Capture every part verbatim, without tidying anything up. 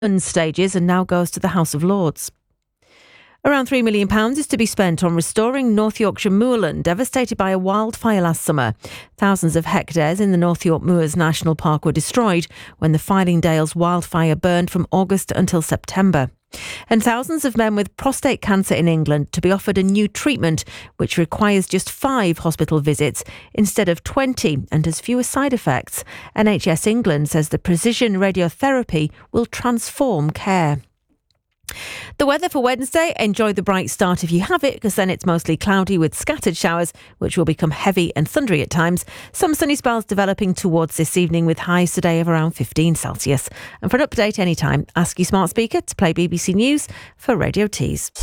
stages and now goes to the House of Lords. Around three million pounds is to be spent on restoring North Yorkshire moorland devastated by a wildfire last summer. Thousands of hectares in the North York Moors National Park were destroyed when the Fylingdales wildfire burned from August until September. And thousands of men with prostate cancer in England to be offered a new treatment which requires just five hospital visits instead of twenty and has fewer side effects. N H S England says the precision radiotherapy will transform care. The weather for Wednesday, enjoy the bright start if you have it, because then it's mostly cloudy with scattered showers, which will become heavy and thundery at times. Some sunny spells developing towards this evening with highs today of around fifteen Celsius. And for an update anytime, ask your smart speaker to play B B C News for Radio Tees.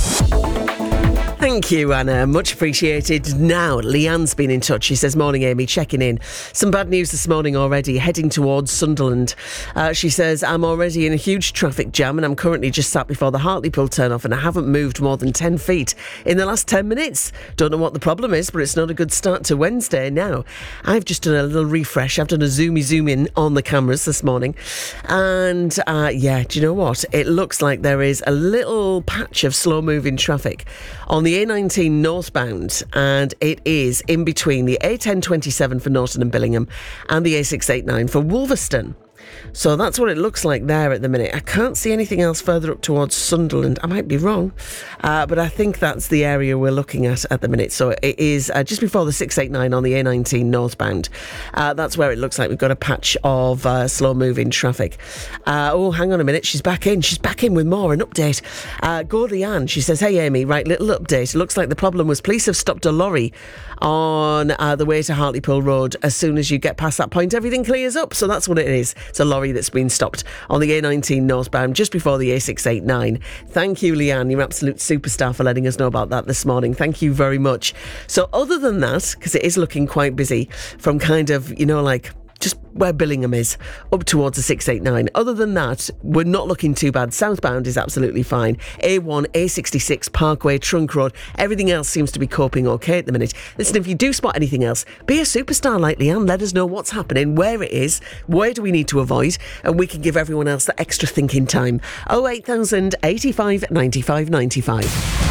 Thank you, Anna. Much appreciated. Now, Leanne's been in touch. She says, morning, Amy, checking in. Some bad news this morning already, heading towards Sunderland. Uh, she says, I'm already in a huge traffic jam and I'm currently just sat before the Hartlepool turn-off and I haven't moved more than ten feet in the last ten minutes. Don't know what the problem is, but it's not a good start to Wednesday now. I've just done a little refresh. I've done a zoomy zoom in on the cameras this morning. And, uh, yeah, do you know what? It looks like there is a little patch of slow-moving traffic on the A nineteen northbound, and it is in between the A ten twenty-seven for Norton and Billingham and the A six eighty-nine for Wolverston. So that's what it looks like there at the minute. I can't see anything else further up towards Sunderland. I might be wrong, uh, but I think that's the area we're looking at at the minute. So it is uh, just before the six eighty-nine on the A nineteen northbound. Uh, that's where it looks like we've got a patch of uh, slow-moving traffic. Uh, oh, hang on a minute. She's back in. She's back in with more. An update. Uh, Gordie Ann, she says, hey, Amy, right, little update. It looks like the problem was police have stopped a lorry on uh, the way to Hartlepool Road. As soon as you get past that point, everything clears up. So that's what it is. It's a lorry that's been stopped on the A nineteen northbound just before the A six eighty-nine. Thank you, Leanne. You're absolute superstar for letting us know about that this morning. Thank you very much. So other than that, because it is looking quite busy from kind of, you know, like just where Billingham is, up towards the six eighty-nine. Other than that, we're not looking too bad. Southbound is absolutely fine. A one, A sixty-six, Parkway, Trunk Road, everything else seems to be coping okay at the minute. Listen, if you do spot anything else, be a superstar like Leanne. Let us know what's happening, where it is, where do we need to avoid, and we can give everyone else that extra thinking time. oh eight thousand, eighty-five, ninety-five, ninety-five.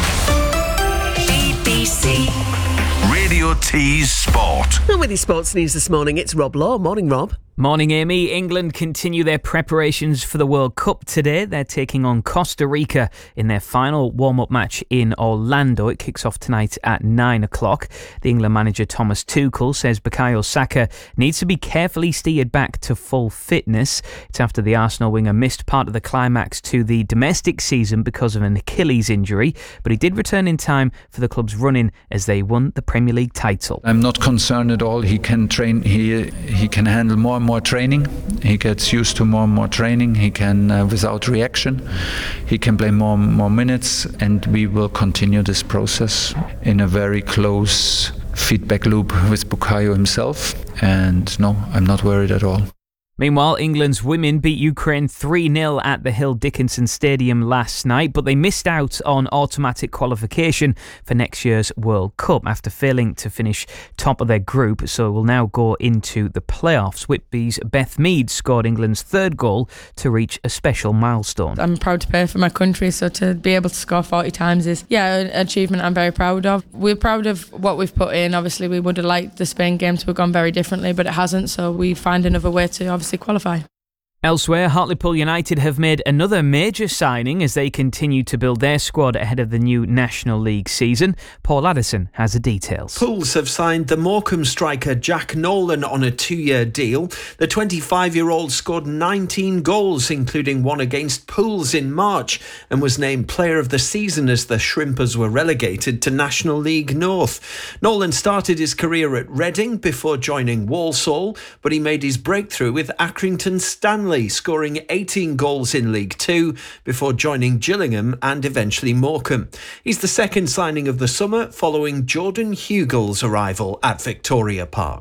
B B C Radio Tees Sport. And with your sports news this morning, it's Rob Law. Morning, Rob. Morning, Amy. England continue their preparations for the World Cup today. They're taking on Costa Rica in their final warm-up match in Orlando. It kicks off tonight at nine o'clock. The England manager Thomas Tuchel says Bukayo Saka needs to be carefully steered back to full fitness. It's after the Arsenal winger missed part of the climax to the domestic season because of an Achilles injury, but he did return in time for the club's run-in as they won the Premier League title. I'm not concerned at all. He can train. He he can handle more and more training. He gets used to more and more training. He can, uh, without reaction, he can play more and more minutes, and we will continue this process in a very close feedback loop with Bukayo himself. And no, I'm not worried at all. Meanwhile, England's women beat Ukraine three nil at the Hill Dickinson Stadium last night, but they missed out on automatic qualification for next year's World Cup after failing to finish top of their group, so will now go into the playoffs. Whitby's Beth Mead scored England's third goal to reach a special milestone. I'm proud to play for my country, so to be able to score forty times is, yeah, an achievement I'm very proud of. We're proud of what we've put in. Obviously, we would have liked the Spain game to have gone very differently, but it hasn't, so we find another way to obviously qualify. Elsewhere, Hartlepool United have made another major signing as they continue to build their squad ahead of the new National League season. Paul Addison has the details. Pools have signed the Morecambe striker Jack Nolan on a two-year deal. The twenty-five-year-old scored nineteen goals, including one against Pools in March, and was named Player of the Season as the Shrimpers were relegated to National League North. Nolan started his career at Reading before joining Walsall, but he made his breakthrough with Accrington Stanley, scoring eighteen goals in League Two before joining Gillingham and eventually Morecambe. He's the second signing of the summer following Jordan Hugel's arrival at Victoria Park.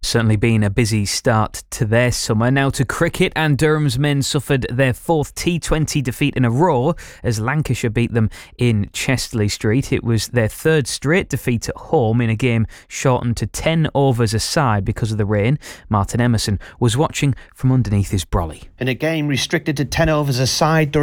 Certainly been a busy start to their summer. Now to cricket, and Durham's men suffered their fourth T twenty defeat in a row as Lancashire beat them in Chestley Street. It was their third straight defeat at home in a game shortened to ten overs a side because of the rain. Martin Emerson was watching from underneath his brolly. In a game restricted to ten overs a side,